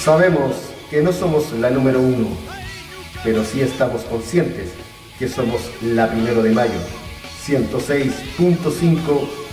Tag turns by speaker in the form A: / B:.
A: Sabemos que no somos la número uno, pero sí estamos conscientes que somos la 1 de mayo, 106.5